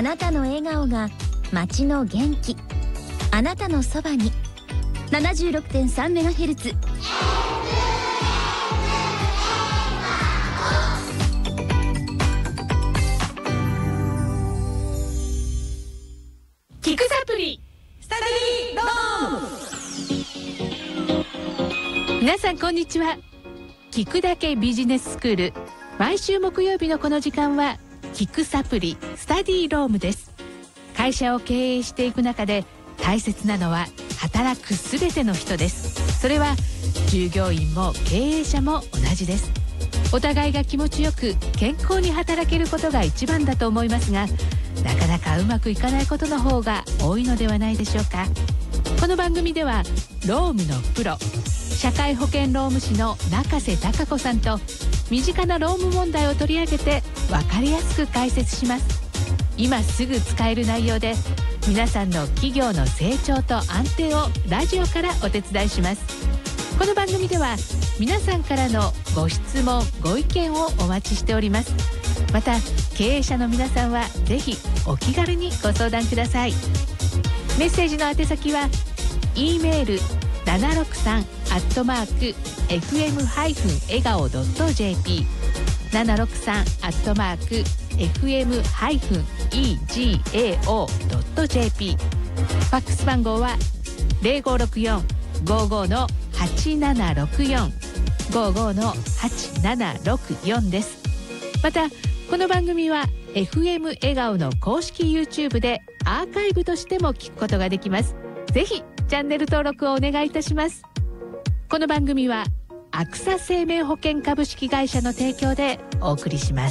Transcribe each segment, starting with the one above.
なたの笑顔が街の元気、あなたのそばに 76.3MHz。 聞くサプリスタディローム。皆さんこんにちは。聞くだけビジネススクール、毎週木曜日のこの時間は聞くサプリスタディロームです。会社を経営していく中で大切なのは働くすべての人です。それは従業員も経営者も同じです。お互いが気持ちよく健康に働けることが一番だと思いますが、なかなかうまくいかないことの方が多いのではないでしょうか。この番組では労務のプロ、社会保険労務士の中瀬貴子さんと身近な労務問題を取り上げて分かりやすく解説します。今すぐ使える内容で皆さんの企業の成長と安定をラジオからお手伝いします。この番組では皆さんからのご質問ご意見をお待ちしております。また経営者の皆さんはぜひお気軽にご相談ください。メッセージの宛先は E メール763@fm-egao.jp763@fm-egao.jp。 ファックス番号は 0564-55-8764 55-8764 です。またこの番組は FM 笑顔の公式 YouTube でアーカイブとしても聞くことができます。ぜひチャンネル登録をお願いいたします。この番組はアクサ生命保険株式会社の提供でお送りします。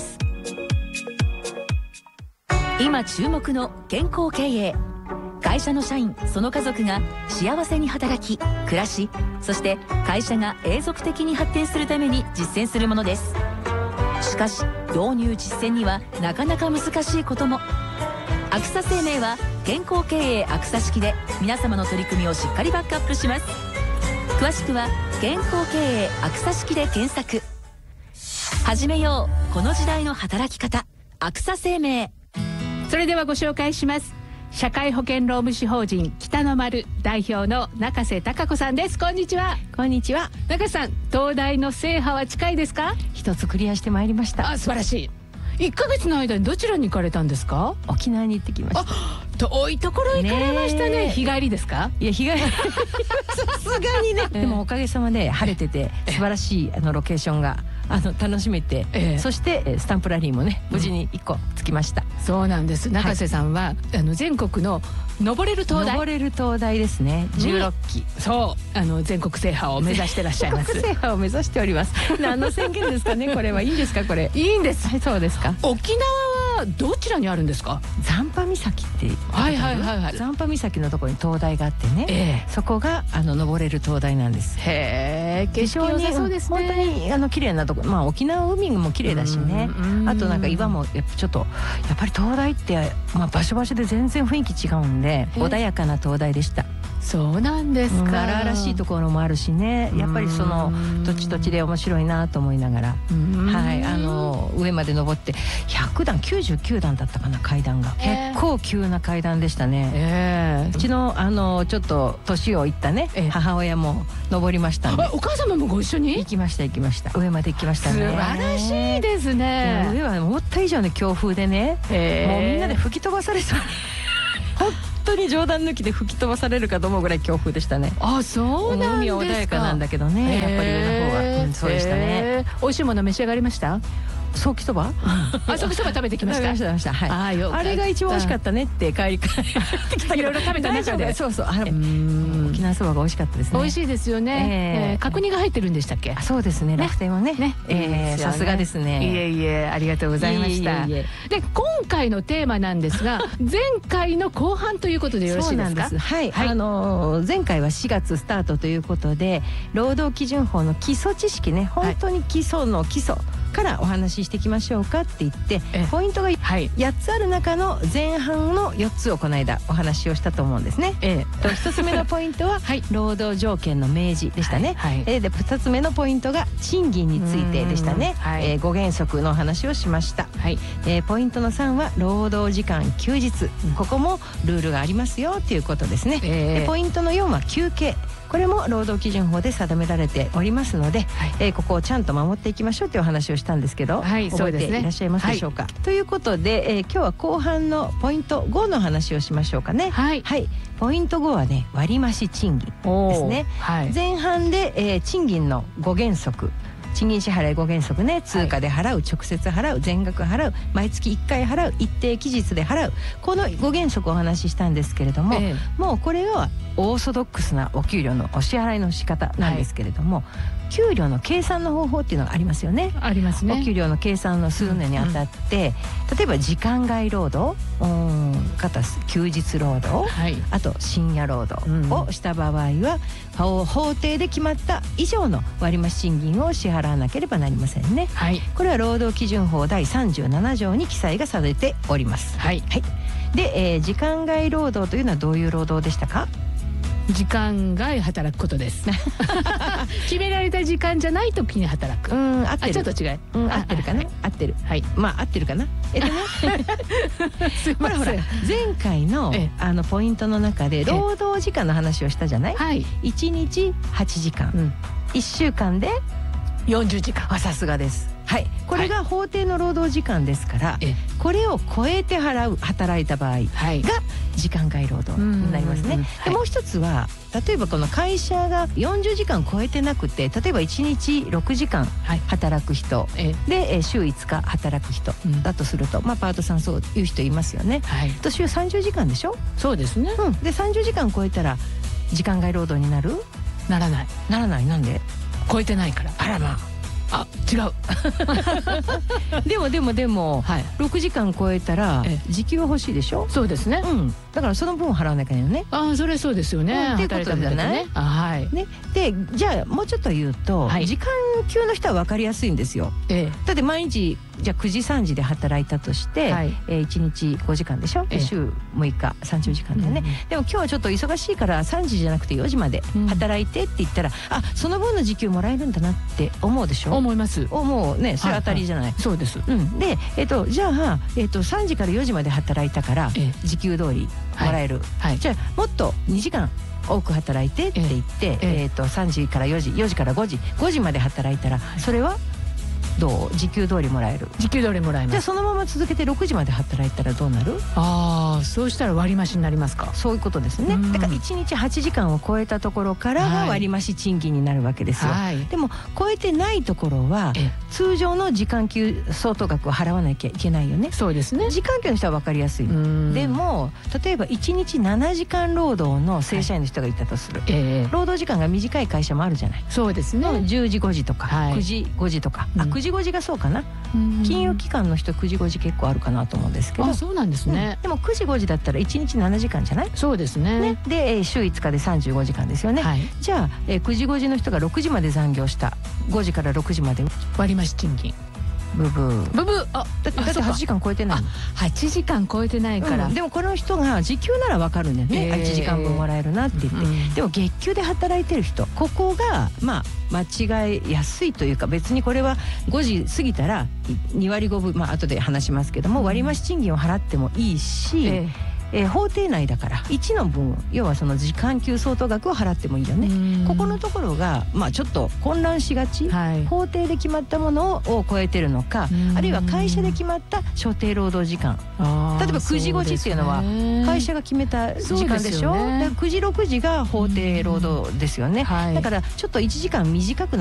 今注目の健康経営。会社の社員その家族が幸せに働き暮らし、そして会社が永続的に発展するために実践するものです。しかし導入実践にはなかなか難しいことも。アクサ生命は健康経営アクサ式で皆様の取り組みをしっかりバックアップします。詳しくは健康経営アクサ式で検索。始めようこの時代の働き方、アクサ生命。 それではご紹介します。社会保険労務士法人北の丸代表の中瀬貴子さんです。こんにちは。 こんにちは。 中瀬さん、東大の制覇は近いですか？ 一つクリアしてまいりました。 あ、素晴らしい。1ヶ月の間にどちらに行かれたんですか？ 沖縄に行ってきました。 遠いところ行かれましたね。日帰りですか？ いや、日帰りさすがにね、でもおかげさまで晴れてて素晴らしいロケーションが楽しめて、そしてスタンプラリーもね無事に1個つきました。 そうなんです。中瀬さんは、全国の登れる東大ですね、16期、 そう全国制覇を目指してらっしゃいます。 全国制覇を目指しております。何の宣言ですかね、これはいいんですか？これいいんです。 はい、そうですか。 沖縄はどちらにあるんですか？ 残波岬って残波岬のところに東大があってね、そこが登れる東大なんです。 へえ、景色良さそうですね。 本当に綺麗なところ、沖縄海も綺麗だしね、あとなんか岩もちょっとやっぱり東大って場所場所で全然雰囲気違うんで穏やかな東大でした。 そうなんですか。 荒々しいところもあるしね、やっぱりその土地土地で面白いなと思いながら、はい、上まで登って100段99段だったかな、階段が結構急な階段でしたね。うちのちょっと年をいったね、母親も登りましたんで。 お母様もご一緒に？ 行きました。上まで行きましたね。 素晴らしいですね。 上は思った以上に強風でね、もうみんなで吹き飛ばされそう本当に冗談抜きで吹き飛ばされるかと思うぐらい強風でしたね。 あ、そうなんですか。 海は穏やかなんだけどね、やっぱり上の方は、そうでしたね。 美味しいもの召し上がりました？ ソーキそば？ ソーキそば食べてきました。 はい。あれが一番美味しかったねって帰りいろいろ食べた中で。 そう。沖縄そばが美味しかったですね。 美味しいですよね。角煮が入ってるんでしたっけ？ そうですね。楽天はね。さすがですね。 いえ、ありがとうございました。で、今回のテーマなんですが、前回の後半ということでよろしいですか？ はい。前回は4月スタートということで、労働基準法の基礎知識ね、本当に基礎の基礎からお話ししていきましょうかって言ってポイントが8つある中の前半の4つをこの間お話をしたと思うんですね。1つ目のポイントは労働条件の明示でしたね。で2つ目のポイントが賃金についてでしたね。5原則の話をしました。ポイントの3は労働時間休日、ここもルールがありますよということですね。でポイントの4は休憩、これも労働基準法で定められておりますので、ここをちゃんと守っていきましょうというお話をしたんですけど、覚えていらっしゃいますでしょうか。ということで、今日は後半のポイント5の話をしましょうかね。ポイント5はね、割増賃金ですね。前半で、賃金の5原則、賃金支払い5原則ね、通貨で払う、直接払う、全額払う、毎月1回払う、一定期日で払う、この5原則をお話ししたんですけれども、もうこれはオーソドックスなお給料のお支払いの仕方なんですけれども、給料の計算の方法っていうのがありますよね。ありますね。お給料の計算のするのにあたって、例えば時間外労働、休日労働、あと深夜労働をした場合は、法定で決まった以上の割増賃金を支払わなければなりませんね。これは労働基準法第37条に記載がされております。で、時間外労働というのはどういう労働でしたか？ 時間外働くことです決められた時間じゃない時に働く。合ってる。ちょっと違い。 合ってるかな。合ってる。まあ合ってるかな。ほらほら、前回のポイントの中で労働時間の話をしたじゃない。1日8時間、1週間で 40時間。 さすがです。これが法定の労働時間ですから、これを超えて働いた場合が時間外労働になりますね。でもう一つは、例えばこの会社が40時間超えてなくて、例えば1日6時間働く人で、週5日働く人だとすると、パートさんそういう人いますよね。と週30時間でしょ。そうですね。で30時間超えたら時間外労働になる？ならない。ならない。なんで？超えてないから。あらまあ。違うでも6時間超えたら時給は欲しいでしょ。そうですね。だからその分を払わなきゃいけないよね。それそうですよね。っていうことじゃない？でじゃあもうちょっと言うと、時間給の人は分かりやすいんですよ。だって毎日じゃあ9時3時で働いたとして、1日5時間でしょ。週6日30時間だよね。でも今日はちょっと忙しいから3時じゃなくて4時まで働いてって言ったら、その分の時給もらえるんだなって思うでしょ。思います。もうね、それ当たりじゃない。そうです。でじゃあ3時から4時まで働いたから時給通りもらえる。じゃあもっと2時間多く働いてって言って、3時から4時から5時まで働いたら、それはどう？時給通りもらえる。時給通りもらえます。じゃあそのまま続けて6時まで働いたらどうなる？そうしたら割増になりますか。そういうことですね。だから1日8時間を超えたところからが割増賃金になるわけですよ。でも超えてないところは通常の時間給相当額を払わなきゃいけないよね。そうですね。時間給の人は分かりやすい。でも例えば1日7時間労働の正社員の人がいたとする。労働時間が短い会社もあるじゃない。そうですね。10時5時とか9時5時とか、9時5時がそうかな。金融機関の人9時5時結構あるかなと思うんですけど。そうなんですね。でも9時5時だったら1日7時間じゃない？そうですね。で週5日で35時間ですよね。じゃあ9時5時の人が6時まで残業した、5時から6時まで割増賃金。ブブー。だって8時間超えてない。8時間超えてないから。でもこの人が時給なら分かるんだよね。1時間分もらえるなって言って。でも月給で働いてる人、ここが間違いやすいというか、別にこれは5時過ぎたら2割5分、後で話しますけども、割増賃金を払ってもいいし、法定内だから1の分、要はその時間給相当額を払ってもいいよね。ここのところがちょっと混乱しがち。法定で決まったものを超えてるのか、あるいは会社で決まった所定労働時間、例えば9時5時っていうのは会社が決めた時間でしょ。9時6時が法定労働ですよね。だからちょっと1時間短く